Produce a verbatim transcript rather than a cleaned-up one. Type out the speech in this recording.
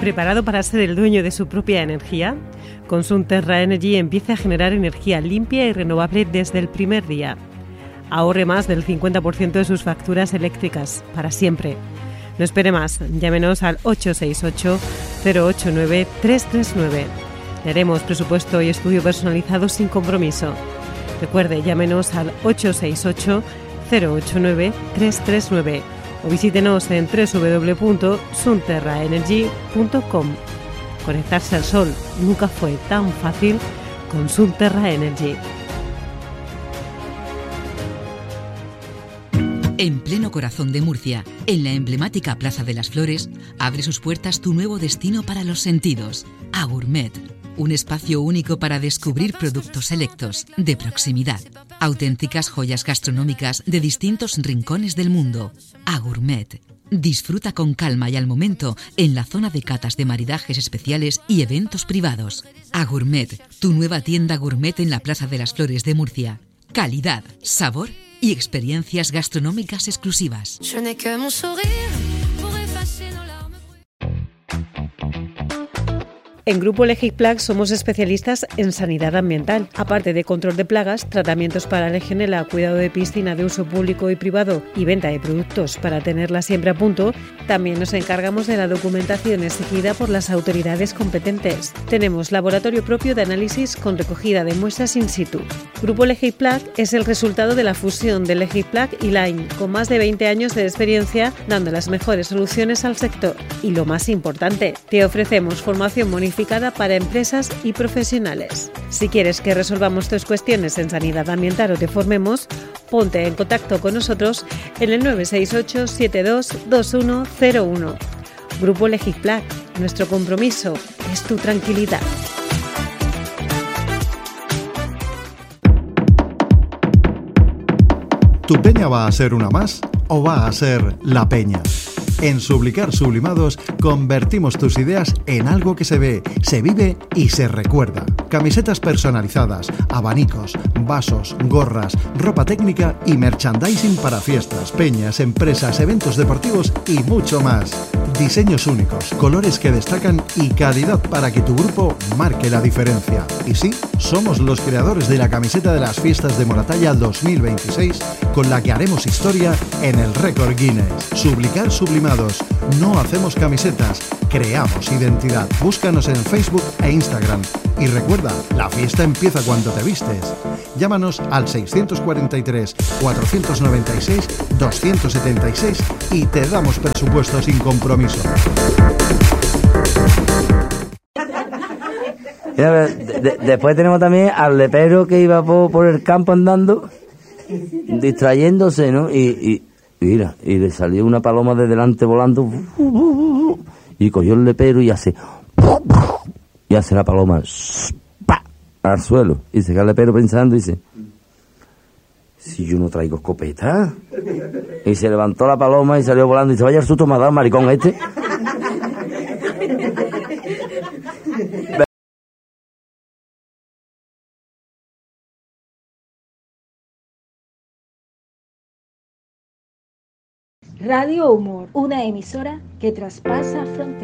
¿Preparado para ser el dueño de su propia energía? Con Sunterra Energy empiece a generar energía limpia y renovable desde el primer día. Ahorre más del cincuenta por ciento de sus facturas eléctricas, para siempre. No espere más, llámenos al ocho seis ocho, cero ocho nueve, tres tres nueve. Le haremos presupuesto y estudio personalizado sin compromiso. Recuerde, llámenos al ocho seis ocho, cero ocho nueve, tres tres nueve o visítenos en doble u doble u doble u punto sunterra energy punto com. Conectarse al sol nunca fue tan fácil con Sunterra Energy. En pleno corazón de Murcia, en la emblemática Plaza de las Flores, abre sus puertas tu nuevo destino para los sentidos, Agourmet. Un espacio único para descubrir productos selectos, de proximidad. Auténticas joyas gastronómicas de distintos rincones del mundo. Agourmet. Disfruta con calma y al momento en la zona de catas de maridajes especiales y eventos privados. Agourmet, tu nueva tienda gourmet en la Plaza de las Flores de Murcia. Calidad, sabor y experiencias gastronómicas exclusivas. En Grupo Legiplag somos especialistas en sanidad ambiental. Aparte de control de plagas, tratamientos para legionela, cuidado de piscina de uso público y privado y venta de productos para tenerla siempre a punto, también nos encargamos de la documentación exigida por las autoridades competentes. Tenemos laboratorio propio de análisis con recogida de muestras in situ. Grupo Legiplag es el resultado de la fusión de Legiplag y Line, con más de veinte años de experiencia dando las mejores soluciones al sector. Y lo más importante, te ofrecemos formación monificada para empresas y profesionales. Si quieres que resolvamos tus cuestiones en sanidad ambiental o te formemos, ponte en contacto con nosotros en el nueve seis ocho, siete dos, dos uno cero uno. Grupo Legiplag, nuestro compromiso es tu tranquilidad. ¿Tu peña va a ser una más o va a ser la peña? En Sublicar Sublimados convertimos tus ideas en algo que se ve, se vive y se recuerda. Camisetas personalizadas, abanicos, vasos, gorras, ropa técnica y merchandising para fiestas, peñas, empresas, eventos deportivos y mucho más. Diseños únicos, colores que destacan y calidad para que tu grupo marque la diferencia. Y sí, somos los creadores de la camiseta de las fiestas de Moratalla dos mil veintiséis, con la que haremos historia en el récord Guinness. Sublicar Sublimados. No hacemos camisetas, creamos identidad. Búscanos en Facebook e Instagram. Y recuerda, la fiesta empieza cuando te vistes. Llámanos al seiscientos cuarenta y tres, cuatrocientos noventa y seis, doscientos setenta y seis y te damos presupuesto sin compromiso. Mira, de, de, después tenemos también al lepero que iba por, por el campo andando, distrayéndose, ¿no? Y, y mira, y le salió una paloma de delante volando y cogió el lepero y hace y hace la paloma al suelo y se queda el lepero pensando y dice: si yo no traigo escopeta. Y se levantó la paloma y salió volando y dice: vaya el susto me ha dado el maricón este. Radio Humor, una emisora que traspasa fronteras.